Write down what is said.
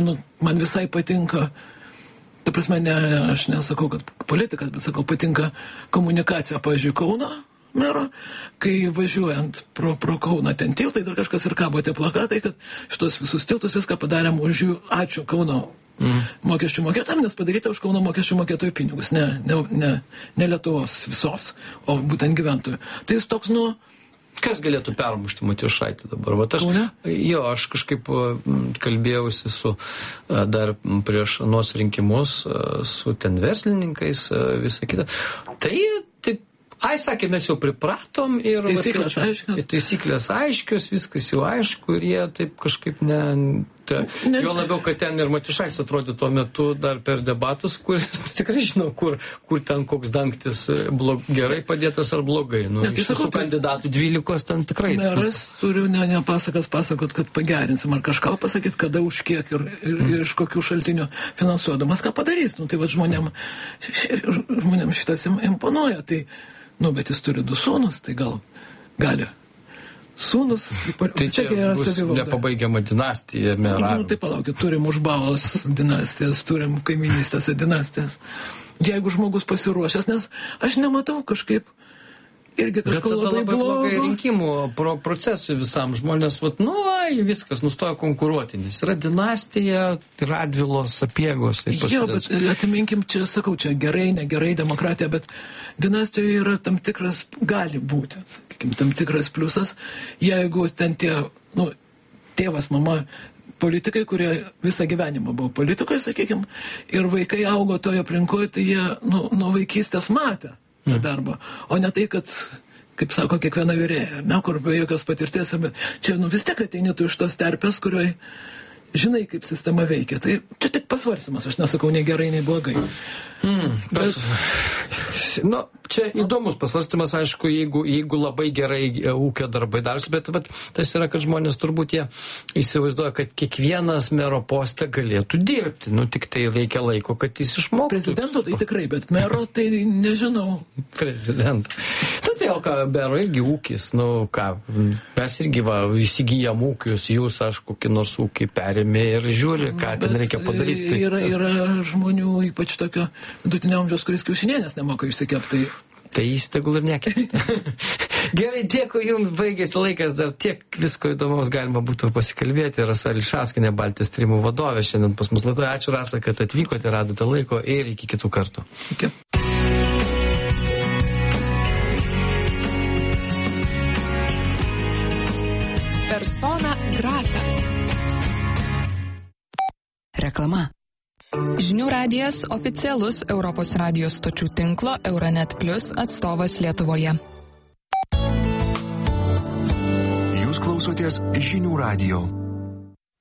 man visai patinka, ta prasme, aš nesakau, kad politikas, bet sakau, patinka komunikacija, pavyzdžiui, Kauno mero, kai važiuojant pro Kauną ten tiltai, dar kažkas ir kabo tie plakatai, kad šitos visus tiltus viską padarėm už jų, ačiū Kauno mokesčių mokėtam, nes padaryta už Kauno mokesčių mokėtojų pinigus, ne Lietuvos visos, o būtent gyventojų. Tai jis toks, Kas galėtų permušti Matijošaitį dabar? Aš kažkaip kalbėjausi su dar prieš anuos rinkimus su ten verslininkais, visą kitą. Sakė, mes jau pripratom ir taisyklės aiškios, viskas jau aišku ir jie taip kažkaip jo labiau, kad ten ir Matijošaitis atrodė tuo metu dar per debatus, kur tikrai žinau, kur ten koks dangtis gerai padėtas ar blogai. Iš visų kandidatų 12 ten tikrai. Meras turiu ne pasakas pasakot, kad pagerinsim ar kažką pasakyti, kada už kiek ir iš kokių šaltinių finansuodamas, ką padarys. Tai va žmonėm šitas imponuoja. Bet jis turi 2 sūnus, tai gal gali. Sūnus, tai čia bus nepabaigiama dinastija meravimo. Tai palaukit, turim Užbalos dinastijas, turim kaiminystėse dinastijas. Jeigu žmogus pasiruošęs, nes aš nematau kažkaip irgi kažko labai blogai rinkimų procesui visam žmonės, viskas nustoja konkuruoti, nes yra dinastija, Radvilos, Sapiegos. Bet atsiminkim, čia sakau, čia gerai, negerai demokratija, bet dinastijoje yra tam tikras, gali būti, sakykim, tam tikras pliusas, jeigu ten tie, tėvas, mama, politikai, kurie visą gyvenimą buvo politikoje, sakykim, ir vaikai augo toje aplinkoje, tai jie nuo vaikystės matė tą darbą, o ne tai, kad, kaip sako kiekviena vyrėja, kur be jokios patirties, bet čia vis tiek ateini tu iš tos terpės, kurioje žinai, kaip sistema veikia. Tai čia tik pasvarsimas, aš nesakau nei gerai, nei blogai. Čia įdomus pasvarstymas, aišku, jeigu labai gerai ūkio darbai darosi, bet tas yra, kad žmonės turbūt jie įsivaizduoja, kad kiekvienas mero poste galėtų dirbti, tik tai reikia laiko, kad jis išmoktų. Prezidento tai tikrai, bet mero tai nežinau. Prezidento. Tai o ką, mero irgi ūkis, mes irgi įsigijam ūkius, jūs, aš kokį nors ūkį perėmė ir žiūri, ką ten reikia padaryti. Yra žmonių, ypač tokio vidutinio amžiaus, kuris kiaušinienės nemoka išsikepti. Tai jis tegul ir nekepia. Gerai, dėkui Jums, baigėsi laikas, dar tiek visko įdomaus galima būtų pasikalbėti. Rasa Ališauskienė, Baltijos tyrimų vadovė, šiandien pas mus laidoje. Ačiū, Rasa, kad atvykote, radote laiko ir iki kitų kartų. Iki. Persona grata. Reklama. Žinių radijas oficialus Europos radijos stočių tinklo Euronet Plus atstovas Lietuvoje. Jūs klausotės Žinių radijo.